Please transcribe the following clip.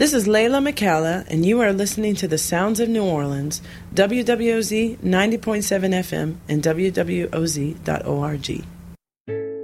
This is Layla McCalla, and you are listening to the Sounds of New Orleans, WWOZ 90.7 FM and WWOZ.org.